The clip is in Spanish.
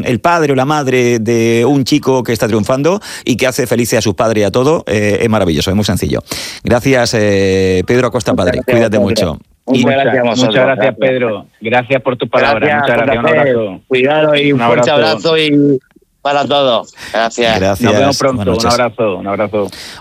el padre o la madre de un chico que está triunfando y que hace felices a sus padres y a todo, es maravilloso, es muy sencillo. Gracias, Pedro Acosta Padre. Cuídate mucho. Muchas gracias, Pedro. Gracias por tus palabras. Muchas gracias. Un abrazo. Cuidado y un fuerte abrazo y para todos. Gracias. Gracias. Nos vemos pronto. Un abrazo.